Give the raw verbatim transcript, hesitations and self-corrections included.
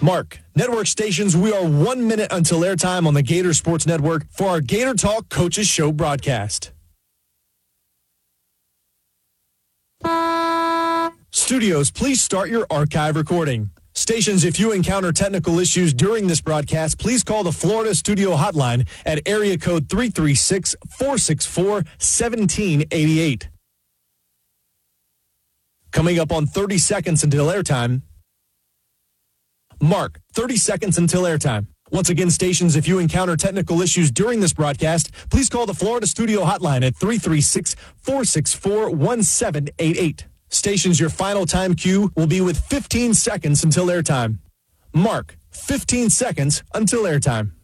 Mark, network stations, we are one minute until airtime on the Gator Sports Network for our Gator Talk Coaches Show broadcast. Studios, please start your archive recording. Stations, if you encounter technical issues during this broadcast, please call the Florida Studio Hotline at area code three three six, four six four, one seven eight eight. Coming up on thirty seconds until airtime. Mark, thirty seconds until airtime. Once again, stations, if you encounter technical issues during this broadcast, please call the Florida Studio Hotline at three three six, four six four, one seven eight eight. Stations, your final time cue will be with fifteen seconds until airtime. Mark, fifteen seconds until airtime.